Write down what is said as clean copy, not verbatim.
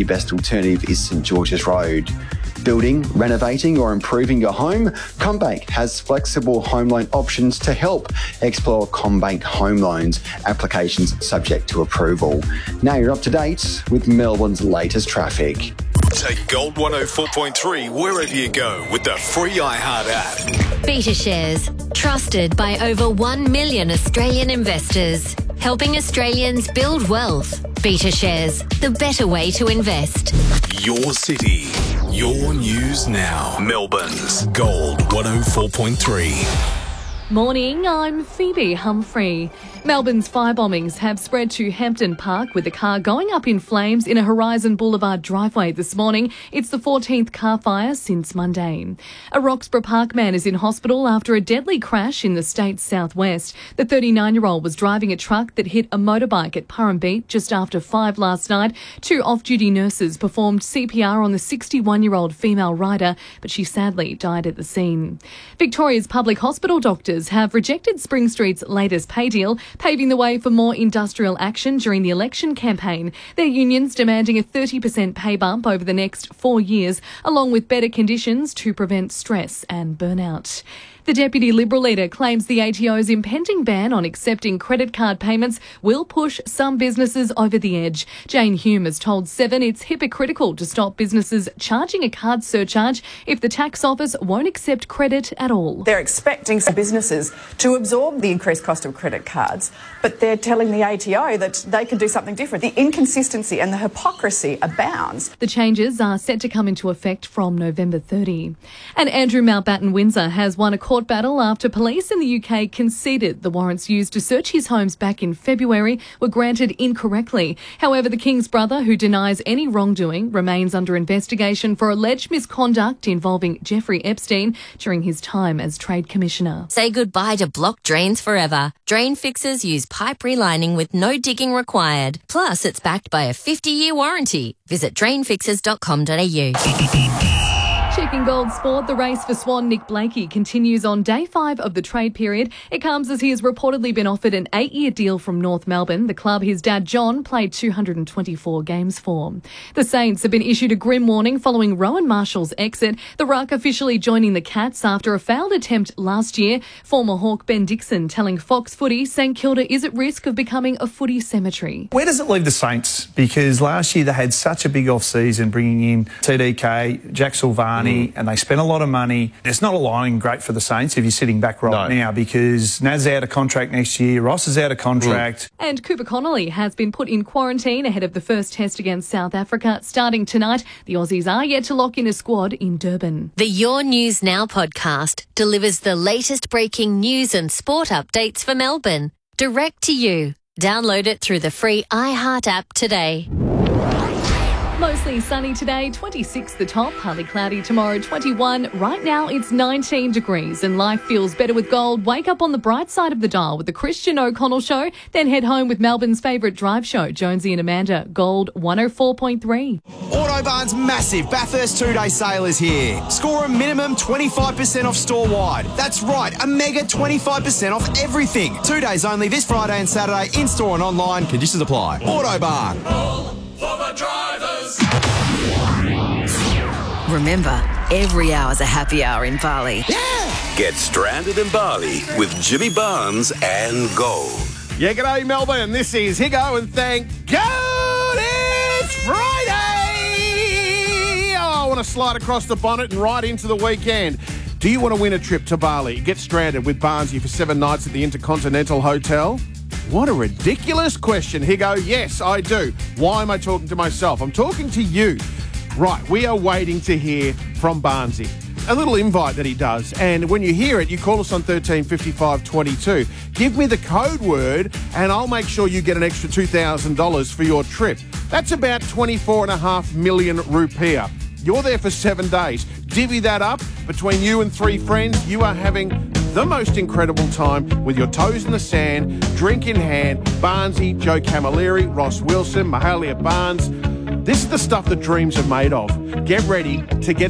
your best alternative is St George's Road. Building, renovating or improving your home? CommBank has flexible home loan options to help. Explore CommBank home loans. Applications subject to approval. Now you're up to date with Melbourne's latest traffic. Take Gold 104.3 wherever you go with the free iHeart app. BetaShares, trusted by over 1 million Australian investors, helping Australians build wealth. BetaShares, the better way to invest. Your city, your news now. Melbourne's Gold 104.3. Morning, I'm Phoebe Humphrey. Melbourne's fire bombings have spread to Hampton Park, with the car going up in flames in a Horizon Boulevard driveway this morning. It's the 14th car fire since Monday. A Roxburgh Park man is in hospital after a deadly crash in the state's southwest. The 39-year-old was driving a truck that hit a motorbike at Purrumbete just after 5 last night. 2 off-duty nurses performed CPR on the 61-year-old female rider, but she sadly died at the scene. Victoria's public hospital doctors have rejected Spring Street's latest pay deal, paving the way for more industrial action during the election campaign. Their unions demanding a 30% pay bump over the next 4 years, along with better conditions to prevent stress and burnout. The Deputy Liberal leader claims the ATO's impending ban on accepting credit card payments will push some businesses over the edge. Jane Hume has told Seven it's hypocritical to stop businesses charging a card surcharge if the tax office won't accept credit at all. They're expecting some businesses to absorb the increased cost of credit cards, but they're telling the ATO that they can do something different. The inconsistency and the hypocrisy abounds. The changes are set to come into effect from November 30. And Andrew Mountbatten Windsor has won a court battle after police in the UK conceded the warrants used to search his homes back in February were granted incorrectly. However, the King's brother, who denies any wrongdoing, remains under investigation for alleged misconduct involving Jeffrey Epstein during his time as Trade Commissioner. Say goodbye to blocked drains forever. Drain fixers use pipe relining with no digging required. Plus, it's backed by a 50-year warranty. Visit drainfixers.com.au. Checking Gold Sport, the race for Swan Nick Blakey continues on day 5 of the trade period. It comes as he has reportedly been offered an 8-year deal from North Melbourne, the club his dad John played 224 games for. The Saints have been issued a grim warning following Rowan Marshall's exit. The ruck officially joining the Cats after a failed attempt last year. Former Hawk Ben Dixon telling Fox Footy St Kilda is at risk of becoming a footy cemetery. Where does it leave the Saints? Because last year they had such a big off-season, bringing in TDK, Jack Silvani, and they spent a lot of money. It's not aligning great for the Saints if you're sitting back now, because Naz out of contract next year, Ross is out of contract. And Cooper Connolly has been put in quarantine ahead of the first test against South Africa starting tonight. The Aussies are yet to lock in a squad in Durban. The Your News Now podcast delivers the latest breaking news and sport updates for Melbourne, direct to you. Download it through the free iHeart app today. Mostly sunny today, 26 the top, partly cloudy tomorrow, 21. Right now it's 19 degrees and life feels better with gold. Wake up on the bright side of the dial with the Christian O'Connell Show, then head home with Melbourne's favourite drive show, Jonesy and Amanda, Gold 104.3. Autobarn's massive Bathurst 2-day sale is here. Score a minimum 25% off store-wide. That's right, a mega 25% off everything. 2 days only this Friday and Saturday, in-store and online. Conditions apply. Autobarn. All for the drivers. Remember, every hour's a happy hour in Bali. Yeah! Get stranded in Bali with Jimmy Barnes and Gold. Yeah, g'day Melbourne. This is Higo, and thank God it's Friday. Oh, I want to slide across the bonnet and right into the weekend. Do you want to win a trip to Bali? Get stranded with Barnesy for 7 nights at the Intercontinental Hotel? What a ridiculous question, Higo. Yes, I do. Why am I talking to myself? I'm talking to you. Right, we are waiting to hear from Barnesy. A little invite that he does, and when you hear it, you call us on 13 55 22. Give me the code word, and I'll make sure you get an extra $2,000 for your trip. That's about 24.5 million rupiah. You're there for 7 days. Divvy that up between you and 3 friends. You are having the most incredible time with your toes in the sand, drink in hand. Barnesy, Joe Camilleri, Ross Wilson, Mahalia Barnes. This is the stuff that dreams are made of. Get ready to get